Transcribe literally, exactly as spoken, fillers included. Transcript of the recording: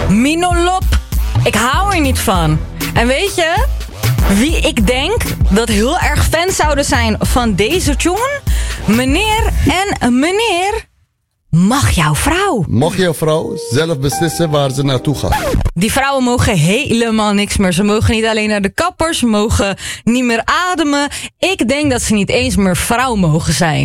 Minolop. Ik hou er niet van. En weet je wie ik denk dat heel erg fans zouden zijn van deze tune? Meneer en meneer, mag jouw vrouw? Mag jouw vrouw zelf beslissen waar ze naartoe gaat? Die vrouwen mogen helemaal niks meer. Ze mogen niet alleen naar de kapper, ze mogen niet meer ademen. Ik denk dat ze niet eens meer vrouw mogen zijn.